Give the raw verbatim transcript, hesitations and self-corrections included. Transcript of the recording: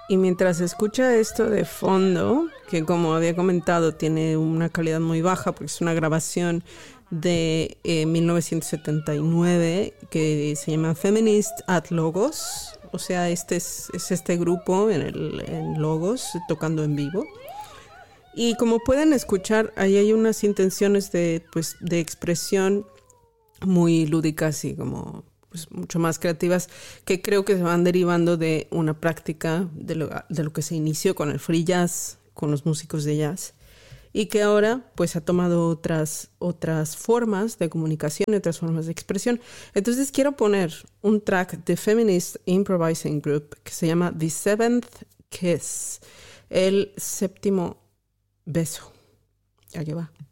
Y mientras escucha esto de fondo, que como había comentado tiene una calidad muy baja porque es una grabación de eh, mil novecientos setenta y nueve que se llama Feminist at Logos, o sea, este es, es este grupo en, el, en Logos tocando en vivo. Y como pueden escuchar, ahí hay unas intenciones de, pues, de expresión muy lúdicas y como pues, mucho más creativas que creo que se van derivando de una práctica de lo, de lo que se inició con el free jazz, con los músicos de jazz, y que ahora pues ha tomado otras, otras formas de comunicación, otras formas de expresión. Entonces quiero poner un track de Feminist Improvising Group que se llama The Seventh Kiss, el séptimo beso. Allá va.